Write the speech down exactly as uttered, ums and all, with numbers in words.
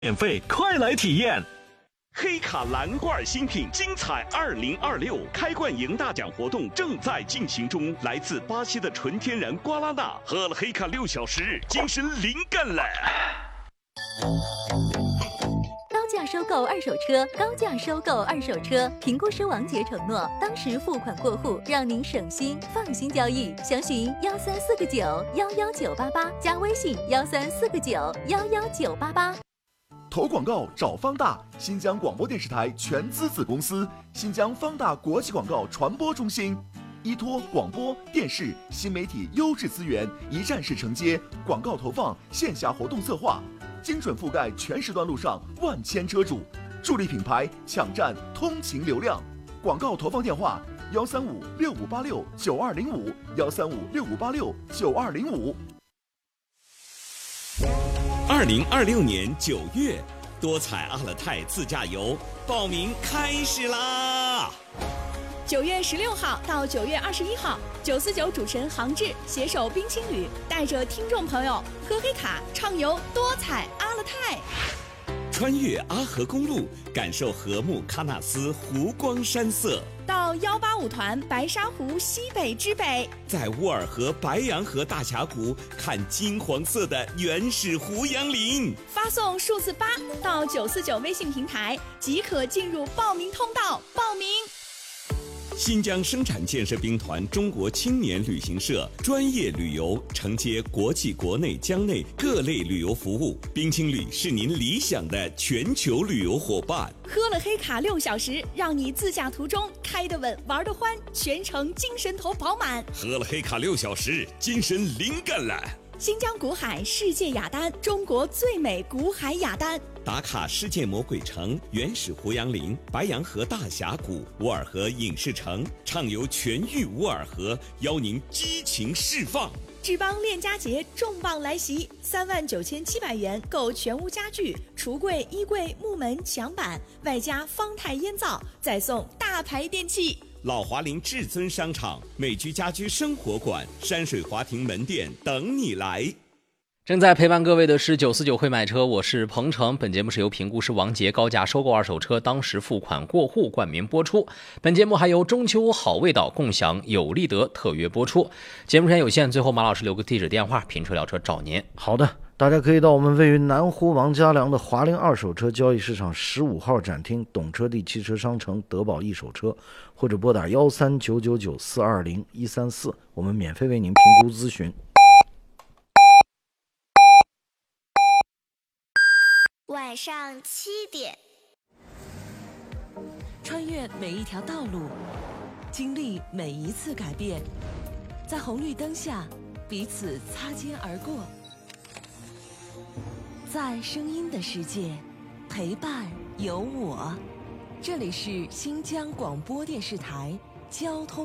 免费，快来体验！ 黑卡蓝罐新品精彩二零二六开罐赢大奖活动正在进行中，来自巴西的纯天然瓜拉纳，喝了黑卡六小时，精神灵感了。 高价收购二手车，高价收购二手车。评估师王杰承诺，当时付款过户，让您省心放心交易。详询幺三四个九幺幺九八八，加微信幺三四个九幺幺九八八。 投广告找方大，新疆广播电视台全资子公司，新疆方大国际广告传播中心，依托广播电视新媒体优质资源，一站式承接广告投放、线下活动策划，精准覆盖全时段路上万千车主，助力品牌抢占通勤流量。广告投放电话：幺三五六五八六九二零五，幺三五六五八六九二零五。 二零二六年九月，多彩阿勒泰自驾游报名开始啦！ 九月十六号到九月二十一号，九四九主持人杭志携手冰青旅，带着听众朋友喝黑卡畅游多彩阿勒泰， 穿越阿河公路，感受禾木喀纳斯湖光山色。 到幺八五团白沙湖西北之北， 在乌尔河白洋河大峡谷看金黄色的原始胡杨林。 发送数字八到九四九微信平台，即可进入报名通道报名。 新疆生产建设兵团中国青年旅行社专业旅游，承接国际国内疆内各类旅游服务。冰青旅是您理想的全球旅游伙伴。 喝了黑卡六小时，让你自驾途中开得稳，玩得欢，全程精神头饱满。 喝了黑卡六小时，精神灵感了。 新疆古海世界雅丹，中国最美古海雅丹。 打卡世界魔鬼城、原始胡杨林、白洋河大峡谷、乌尔河影视城，畅游全域乌尔河，邀您激情释放。 志邦链家节重磅来袭，三万九千七百元购全屋家具、橱柜、衣柜、木门、墙板，外加方太烟皂，再送大牌电器。 老华林至尊商场、美居家居生活馆、山水华庭门店等你来。 正在陪伴各位的是九四九会买车，我是鹏程。本节目是由评估师王杰高价收购二手车，当时付款过户冠名播出。本节目还由中秋好味道共享有利得特约播出。节目时间有限，最后马老师留个地址电话，评车聊车找您。 好的，大家可以到我们位于南湖王家良的华林二手车交易市场十五号展厅懂车帝汽车商城德宝一手车，或者拨打幺三九九九四二零一三四，我们免费为您评估咨询。 晚上七点， 穿越每一条道路，经历每一次改变，在红绿灯下彼此擦肩而过，在声音的世界陪伴有我。这里是新疆广播电视台交通